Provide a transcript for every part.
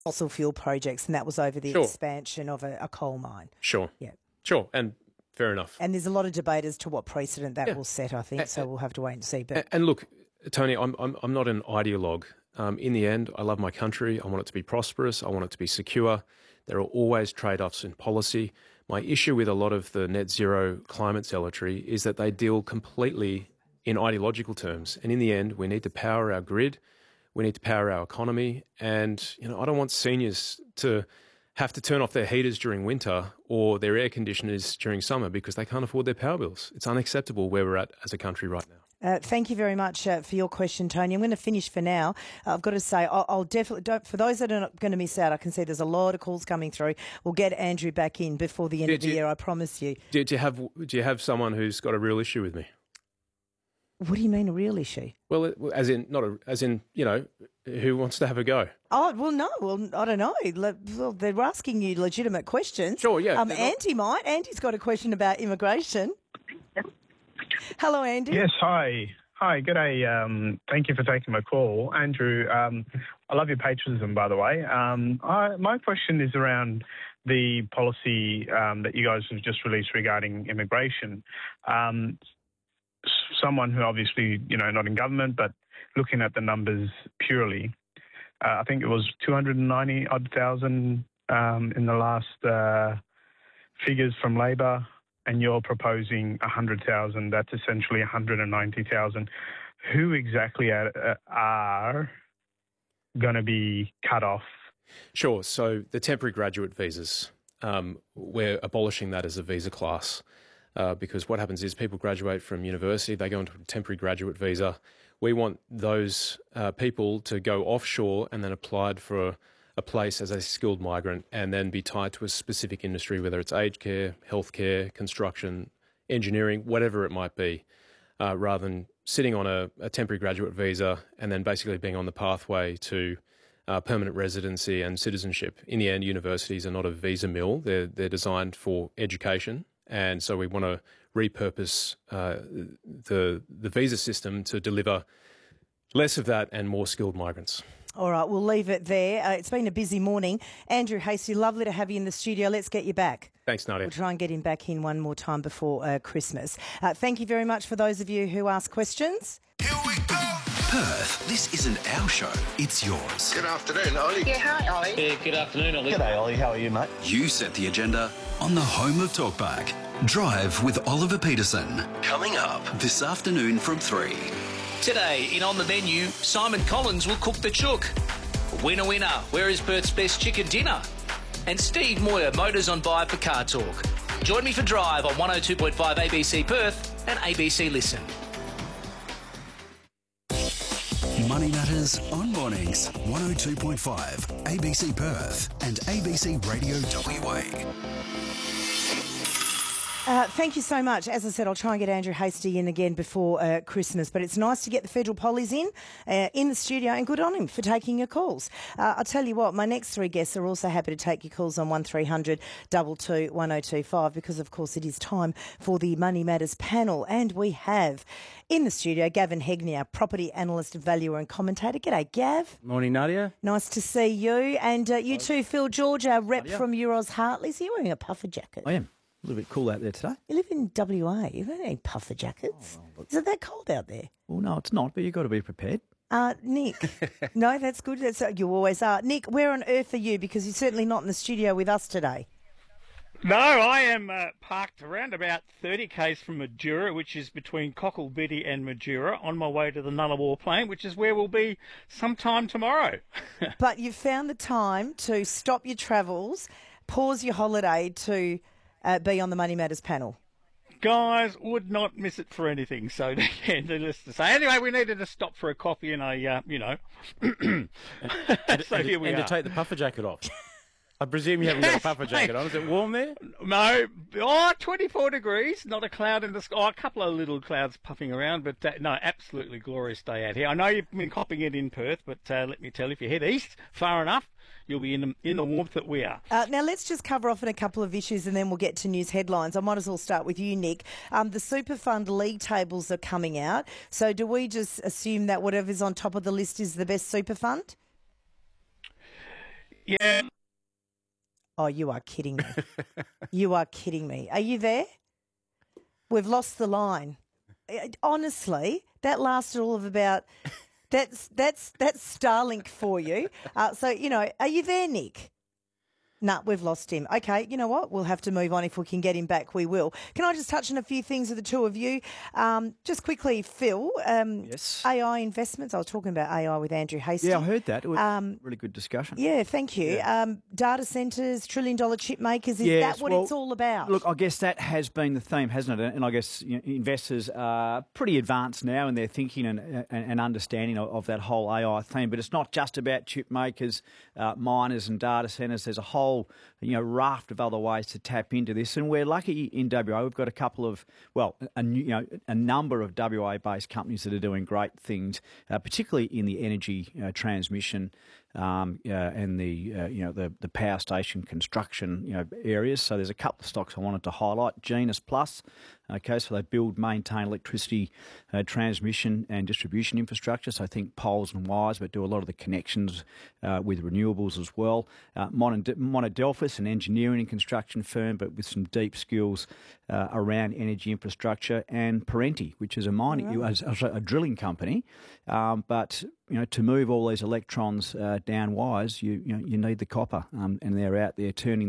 fossil fuel projects, and that was over the Sure. expansion of a coal mine. Sure. Yeah. Sure, and fair enough. And there's a lot of debate as to what precedent that will set, I think, so we'll have to wait and see. But And look, Tony, I'm not an ideologue. In the end, I love my country. I want it to be prosperous. I want it to be secure. There are always trade-offs in policy. My issue with a lot of the net zero climate zealotry is that they deal completely in ideological terms. And in the end, we need to power our grid. We need to power our economy. And, I don't want seniors to have to turn off their heaters during winter or their air conditioners during summer because they can't afford their power bills. It's unacceptable where we're at as a country right now. Thank you very much for your question, Tony. I'm going to finish for now. I've got to say, I'll definitely, for those that are not going to miss out, I can see there's a lot of calls coming through. We'll get Andrew back in before the end of the year, I promise you. Do you have someone who's got a real issue with me? What do you mean a real issue? Well, as in who wants to have a go? Oh, well, no. Well, I don't know. Well, they're asking you legitimate questions. Sure, yeah. Andy might. Andy's got a question about immigration. Hello, Andy. Yes, hi. Hi, g'day. Thank you for taking my call. Andrew, I love your patriotism, by the way. My question is around the policy that you guys have just released regarding immigration. Someone who obviously, not in government, but looking at the numbers purely, I think it was 290,000 in the last figures from Labor, and you're proposing 100,000. That's essentially 190,000. Who exactly are going to be cut off? Sure. So the temporary graduate visas, we're abolishing that as a visa class. Because what happens is people graduate from university, they go into a temporary graduate visa. We want those people to go offshore and then applied for a place as a skilled migrant and then be tied to a specific industry, whether it's aged care, healthcare, construction, engineering, whatever it might be, rather than sitting on a temporary graduate visa and then basically being on the pathway to permanent residency and citizenship. In the end, universities are not a visa mill. They're designed for education. And so we want to repurpose the visa system to deliver less of that and more skilled migrants. All right, we'll leave it there. It's been a busy morning. Andrew Hastie, lovely to have you in the studio. Let's get you back. Thanks, Nadia. We'll try and get him back in one more time before Christmas. Thank you very much for those of you who ask questions. Here we go. Perth, this isn't our show, it's yours. Good afternoon, Ollie. Yeah, hi, Ollie. Yeah, good afternoon, Ollie. G'day, Ollie. How are you, mate? You set the agenda on the home of Talkback. Drive with Oliver Peterson. Coming up this afternoon from 3. Today, in On the Menu, Simon Collins will cook the chook. Winner, winner, where is Perth's best chicken dinner? And Steve Moyer motors on by for Car Talk. Join me for Drive on 102.5 ABC Perth and ABC Listen. Money Matters on Mornings, 102.5 ABC Perth and ABC Radio WA. Thank you so much. As I said, I'll try and get Andrew Hastie in again before Christmas, but it's nice to get the federal pollies in the studio, and good on him for taking your calls. I'll tell you what, my next three guests are also happy to take your calls on 1300 22 1025 because, of course, it is time for the Money Matters panel, and we have in the studio Gavin Hegnier, property analyst, valuer and commentator. G'day, Gav. Morning, Nadia. Nice to see you. And you too, Phil George, our rep from Euros Hartley's. Are you wearing a puffer jacket? I am. A little bit cool out there today. You live in WA. You don't need puffer jackets. Is it that cold out there? Well, no, it's not, but you've got to be prepared. Nick. No, that's good. You always are. Nick, where on earth are you? Because you're certainly not in the studio with us today. No, I am parked around about 30 k's from Madura, which is between Cocklebiddy and Madura, on my way to the Nullarbor Plain, which is where we'll be sometime tomorrow. But you've found the time to stop your travels, pause your holiday to be on the Money Matters panel. Guys, would not miss it for anything, so needless to say. Anyway, we needed to stop for a coffee and so here we are. And to take the puffer jacket off. I presume you haven't got a puffer jacket on. Is it warm there? No. 24 degrees, not a cloud in the sky. A couple of little clouds puffing around, but no, absolutely glorious day out here. I know you've been copping it in Perth, but let me tell you, if you head east far enough, you'll be in the warmth that we are. Now, let's just cover off on a couple of issues and then we'll get to news headlines. I might as well start with you, Nick. The Super Fund league tables are coming out. So do we just assume that whatever's on top of the list is the best Super Fund? Yeah. Oh, you are kidding me. You are kidding me. Are you there? We've lost the line. Honestly, that lasted all of about... That's Starlink for you. So, are you there, Nick? Nah, we've lost him. Okay, you know what? We'll have to move on. If we can get him back, we will. Can I just touch on a few things with the two of you? Just quickly, Phil, yes. AI investments. I was talking about AI with Andrew Hastie. Yeah, I heard that. It was a really good discussion. Yeah, thank you. Yeah. Data centres, trillion-dollar chip makers, is that what it's all about? Look, I guess that has been the theme, hasn't it? And I guess investors are pretty advanced now in their thinking and understanding of that whole AI theme. But it's not just about chip makers, miners and data centres. There's a whole raft of other ways to tap into this, and we're lucky in WA. We've got a couple of, a number of WA-based companies that are doing great things, particularly in the energy transmission and the power station construction areas. So there's a couple of stocks I wanted to highlight. Genus Plus, okay, so they build, maintain electricity transmission and distribution infrastructure. So I think poles and wires, but do a lot of the connections with renewables as well. Monadelphous, an engineering and construction firm, but with some deep skills around energy infrastructure, and Parenti, which is a drilling company, but to move all these electrons down wires, you need the copper, and they're out there turning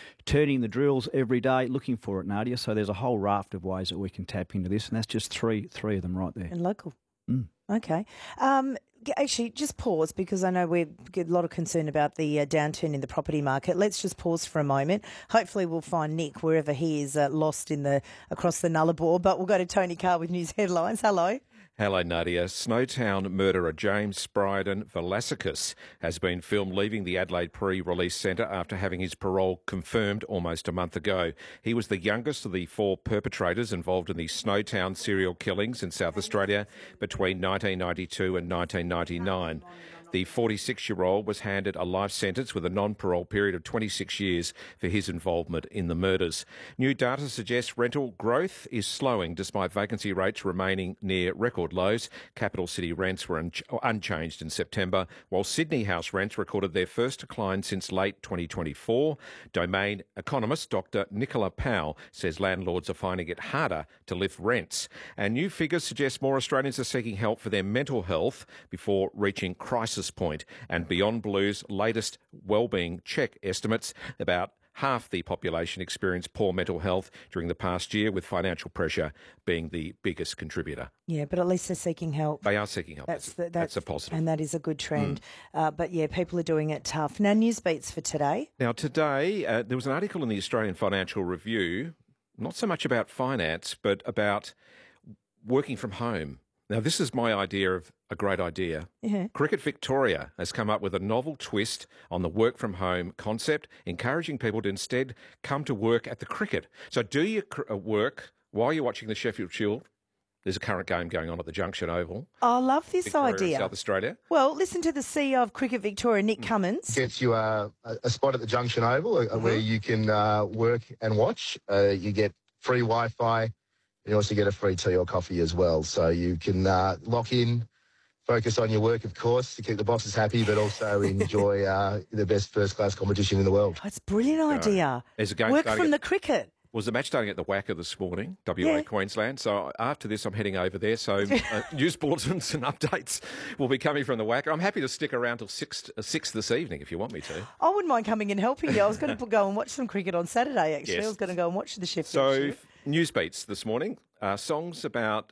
the drills every day, looking for it, Nadia. So there's a whole raft of ways that we can tap into this, and that's just three of them right there. And local. Mm. Okay. Actually, just pause, because I know we get a lot of concern about the downturn in the property market. Let's just pause for a moment. Hopefully we'll find Nick wherever he is lost across the Nullarbor. But we'll go to Tony Carr with news headlines. Hello. Hello, Nadia. Snowtown murderer James Spryden Velasquez has been filmed leaving the Adelaide Pre-Release Centre after having his parole confirmed almost a month ago. He was the youngest of the four perpetrators involved in the Snowtown serial killings in South Australia between 1992 and 1999. The 46-year-old was handed a life sentence with a non-parole period of 26 years for his involvement in the murders. New data suggests rental growth is slowing despite vacancy rates remaining near record lows. Capital city rents were unchanged in September, while Sydney house rents recorded their first decline since late 2024. Domain economist Dr. Nicola Powell says landlords are finding it harder to lift rents. And new figures suggest more Australians are seeking help for their mental health before reaching crisis point. And Beyond Blue's latest wellbeing check estimates about half the population experienced poor mental health during the past year, with financial pressure being the biggest contributor. Yeah, but at least they're seeking help. They are seeking help. That's a positive. And that is a good trend. But yeah, people are doing it tough. Now, news beats for today. Now, today, there was an article in the Australian Financial Review, not so much about finance, but about working from home. Now, this is my idea of a great idea. Yeah. Cricket Victoria has come up with a novel twist on the work-from-home concept, encouraging people to instead come to work at the cricket. So do you work while you're watching the Sheffield Shield? There's a current game going on at the Junction Oval. I love this Victoria idea. In South Australia. Well, listen to the CEO of Cricket Victoria, Nick Cummins. Gets you a spot at the Junction Oval where you can work and watch. You get free Wi-Fi. You also get a free tea or coffee as well. So you can lock in, focus on your work, of course, to keep the bosses happy, but also enjoy the best first-class competition in the world. Oh, it's a brilliant idea. There's a game work from the cricket. Was the match starting at the WACA this morning, WA, Queensland. So after this, I'm heading over there. So news bulletins and updates will be coming from the WACA. I'm happy to stick around till 6 this evening if you want me to. I wouldn't mind coming and helping you. I was going to go and watch some cricket on Saturday, actually. Yes. I was going to go and watch the Sheffield So Shield. news beats this morning, songs about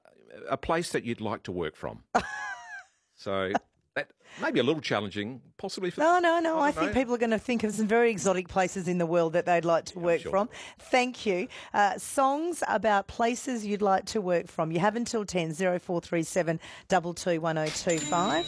a place that you'd like to work from. So that may be a little challenging, possibly. For No. I think people are going to think of some very exotic places in the world that they'd like to work from. Thank you. Songs about places you'd like to work from. You have until 10, 0437 22 1025.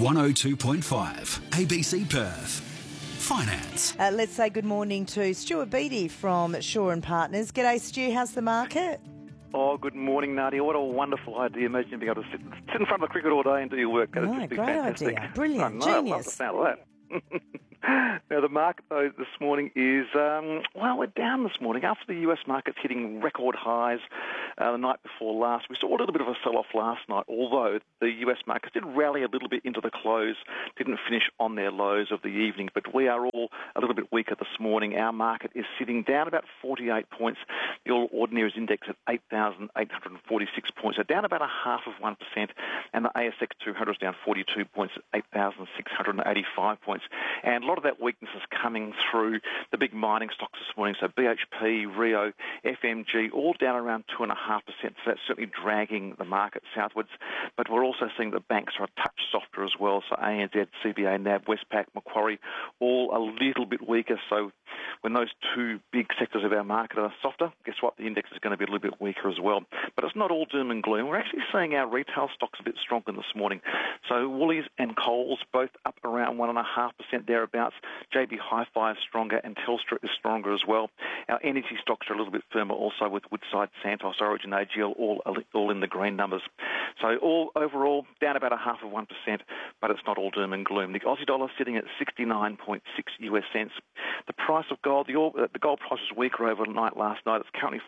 102.5 ABC Perth. Finance. Let's say good morning to Stuart Beattie from Shaw and Partners. G'day, Stu. How's the market? Oh, good morning, Nadia. What a wonderful idea. Imagine being able to sit in front of the cricket all day and do your work. That'd just be Great fantastic. idea. Brilliant. I know, Genius. I love the sound of that. Now, the market, though, this morning is, we're down this morning. After the US market's hitting record highs the night before last, we saw a little bit of a sell-off last night, although the US markets did rally a little bit into the close, didn't finish on their lows of the evening, but we are all a little bit weaker this morning. Our market is sitting down about 48 points. The All Ordinaries Index at 8,846 points, so down about 0.5%, and the ASX 200 is down 42 points at 8,685 points. And a lot of that weakness is coming through the big mining stocks this morning, so BHP, Rio, FMG, all down around 2.5%, so that's certainly dragging the market southwards. But we're also seeing the banks are a touch softer as well, so ANZ, CBA, NAB, Westpac, Macquarie, all a little bit weaker. So when those two big sectors of our market are softer, guess what? The index is going to be a little bit weaker as well. But it's not all doom and gloom. We're actually seeing our retail stocks a bit stronger this morning. So Woolies and Coles both up around 1.5% thereabouts. JB Hi-Fi is stronger and Telstra is stronger as well. Our energy stocks are a little bit firmer also, with Woodside, Santos, Origin, AGL all in the green numbers. So all overall down about 0.5%, but it's not all doom and gloom. The Aussie dollar sitting at 69.6 US cents. The price of gold, the gold price was weaker overnight last night. It's currently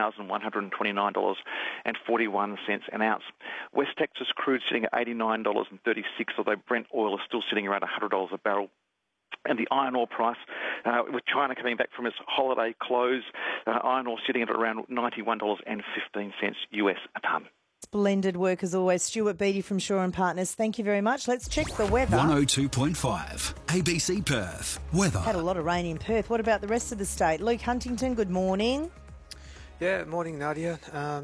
$4,129.41 an ounce. West Texas crude sitting at $89.36, although Brent oil is still sitting around $100 a barrel. And the iron ore price, with China coming back from its holiday close, iron ore sitting at around $91.15 US a tonne. Splendid work as always. Stuart Beattie from Shaw and Partners. Thank you very much. Let's check the weather. 102.5 ABC Perth. Weather. Had a lot of rain in Perth. What about the rest of the state? Luke Huntington, good morning. Yeah, morning, Nadia.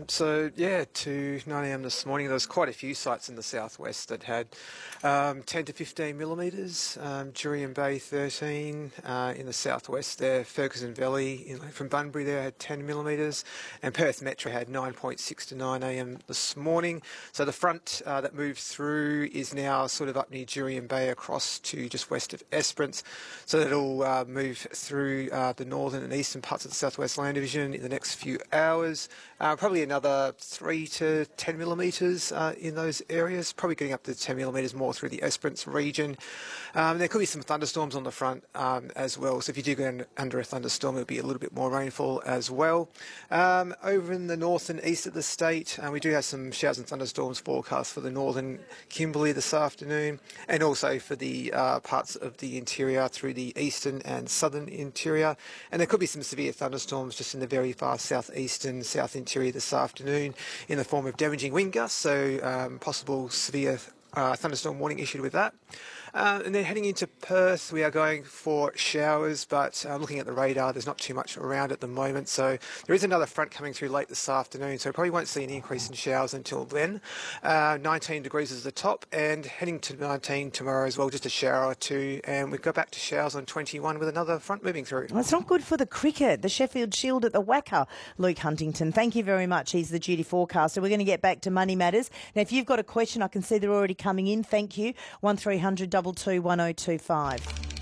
To 9 a.m. this morning, there was quite a few sites in the southwest that had 10 to 15 millimetres. Jurien Bay 13 in the southwest there. Ferguson Valley from Bunbury there had 10 millimetres, and Perth Metro had 9.6 to 9 a.m. this morning. So the front that moved through is now sort of up near Jurien Bay across to just west of Esperance. So that'll move through the northern and eastern parts of the Southwest Land Division in the next few hours. Probably another 3 to 10 millimetres in those areas, probably getting up to 10 millimetres more through the Esperance region. There could be some thunderstorms on the front as well, so if you do go under a thunderstorm, it'll be a little bit more rainfall as well. Over in the north and east of the state, we do have some showers and thunderstorms forecast for the northern Kimberley this afternoon, and also for the parts of the interior through the eastern and southern interior. And there could be some severe thunderstorms just in the very far southeastern, south interior this afternoon in the form of damaging wind gusts, so possible severe thunderstorm warning issued with that. And then heading into Perth, we are going for showers, but looking at the radar, there's not too much around at the moment. So there is another front coming through late this afternoon, so probably won't see any increase in showers until then. 19 degrees is the top, and heading to 19 tomorrow as well, just a shower or two. And we've got back to showers on 21 with another front moving through. Well, it's not good for the cricket, the Sheffield Shield at the Wacker. Luke Huntington, thank you very much. He's the duty forecaster. We're going to get back to Money Matters. Now, if you've got a question, I can see they're already coming in. Thank you. 1300 22 1025.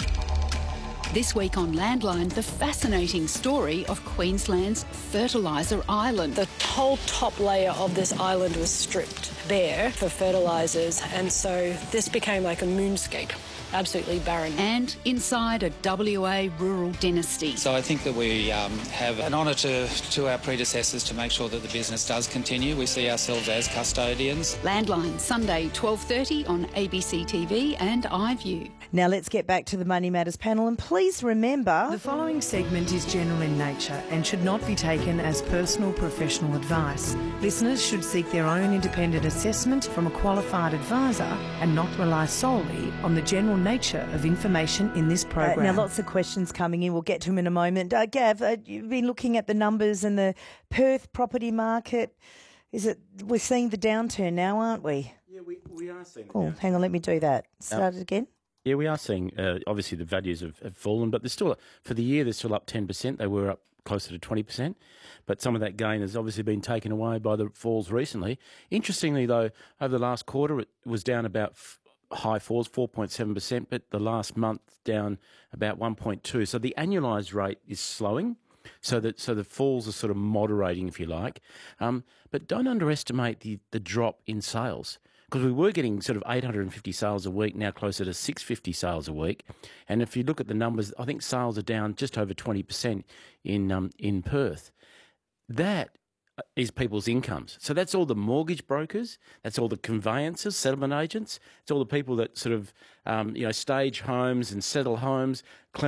This week on Landline, the fascinating story of Queensland's fertiliser island. The whole top layer of this island was stripped bare for fertilisers, and so this became like a moonscape. Absolutely barren. And inside a WA rural dynasty. So I think that we have an honour to our predecessors to make sure that the business does continue. We see ourselves as custodians. Landline, Sunday, 12:30 on ABC TV and iView. Now let's get back to the Money Matters panel, and please remember... The following segment is general in nature and should not be taken as personal professional advice. Listeners should seek their own independent assessment from a qualified advisor and not rely solely on the general nature of information in this program. Now lots of questions coming in. We'll get to them in a moment. Gav, you've been looking at the numbers in the Perth property market. We're seeing the downturn now, aren't we? Yeah, we are seeing the downturn. Hang on, let me do that. Start it again. Yeah, we are seeing, obviously the values have fallen, but they're still, for the year, they're still up 10%. They were up closer to 20%, but some of that gain has obviously been taken away by the falls recently. Interestingly, though, over the last quarter, it was down about high fours, 4.7%, but the last month down about 1.2%. So the annualised rate is slowing. So the falls are sort of moderating, if you like. But don't underestimate the drop in sales, because we were getting sort of 850 sales a week, now closer to 650 sales a week. And if you look at the numbers, I think sales are down just over 20% in Perth. That is people's incomes. So that's all the mortgage brokers, that's all the conveyancers, settlement agents, it's all the people that sort of, stage homes and settle homes,